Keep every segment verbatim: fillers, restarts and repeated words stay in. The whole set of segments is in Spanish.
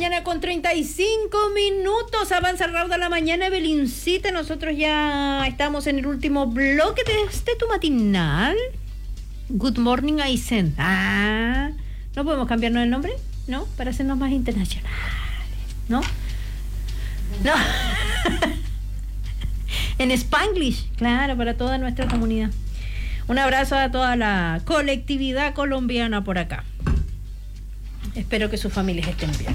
mañana con treinta y cinco minutos. Avanza el Rauda la mañana, Evelincita. Nosotros ya estamos en el último bloque de este tu matinal. Good morning, Aysén. Ah, ¿no podemos cambiarnos el nombre? ¿No? Para hacernos más internacionales. ¿No? No. En Spanglish, claro, para toda nuestra comunidad. Un abrazo a toda la colectividad colombiana por acá. Espero que sus familias estén bien.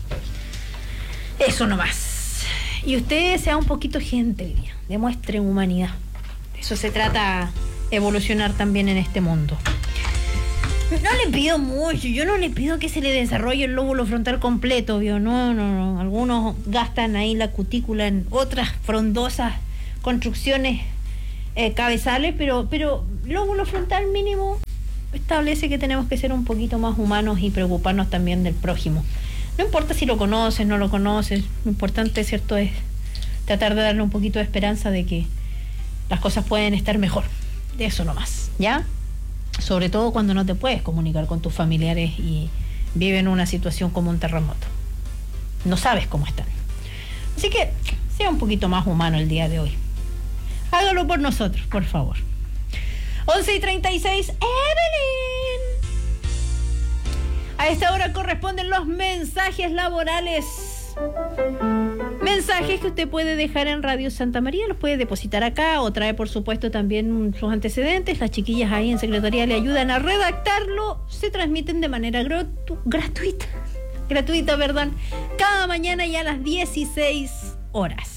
Eso nomás. Y usted sea un poquito gente hoy día. Demuestre humanidad. De eso se trata evolucionar también en este mundo. No le pido mucho. Yo no le pido que se le desarrolle el lóbulo frontal completo, ¿vio? No, no, no. Algunos gastan ahí la cutícula en otras frondosas construcciones eh, cabezales, pero, pero lóbulo frontal mínimo establece que tenemos que ser un poquito más humanos y preocuparnos también del prójimo. No importa si lo conoces, no lo conoces, lo importante, cierto, es tratar de darle un poquito de esperanza de que las cosas pueden estar mejor. De eso nomás, ¿ya? Sobre todo cuando no te puedes comunicar con tus familiares y viven una situación como un terremoto. No sabes cómo están. Así que sea un poquito más humano el día de hoy. Hágalo por nosotros, por favor. once y treinta y seis, Evelyn. A esta hora corresponden los mensajes laborales. Mensajes que usted puede dejar en Radio Santa María, los puede depositar acá o trae, por supuesto, también sus antecedentes. Las chiquillas ahí en Secretaría le ayudan a redactarlo. Se transmiten de manera gratu- gratuita. Gratuita, perdón. Cada mañana y a las dieciséis horas.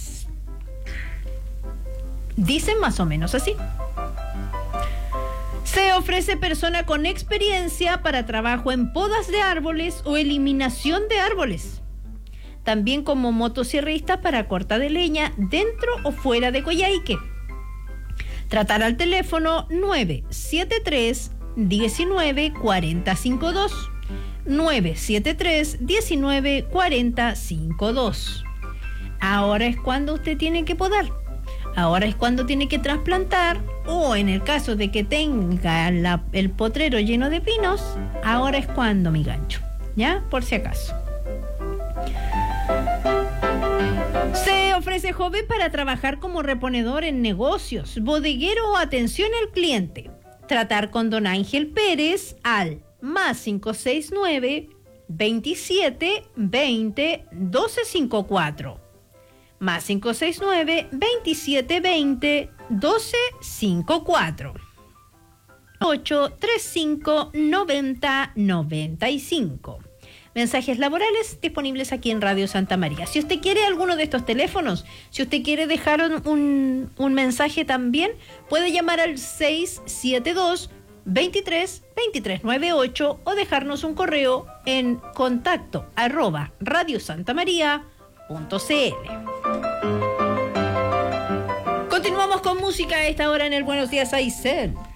Dicen más o menos así. Se ofrece persona con experiencia para trabajo en podas de árboles o eliminación de árboles. También como motosierrista para corta de leña dentro o fuera de Coyhaique. Tratar al teléfono nueve siete tres, diecinueve, cuarenta, cincuenta y dos. nueve siete tres, diecinueve, cuarenta, cincuenta y dos. Ahora es cuando usted tiene que podar. Ahora es cuando tiene que trasplantar, o en el caso de que tenga la, el potrero lleno de pinos, ahora es cuando, mi gancho, ¿ya? Por si acaso. Se ofrece joven para trabajar como reponedor en negocios, bodeguero o atención al cliente. Tratar con don Ángel Pérez al más cinco seis nueve, veintisiete, veinte, doce cincuenta y cuatro. Más cinco seis nueve, veintisiete, veinte, doce cincuenta y cuatro. ocho treinta y cinco, noventa, noventa y cinco. Mensajes laborales disponibles aquí en Radio Santa María. Si usted quiere alguno de estos teléfonos, si usted quiere dejar un, un, un mensaje también, puede llamar al seis siete dos, veintitrés, veintitrés noventa y ocho o dejarnos un correo en contacto arroba radiosantamaría punto cl. Continuamos con música a esta hora en el Buenos Días, Aysén.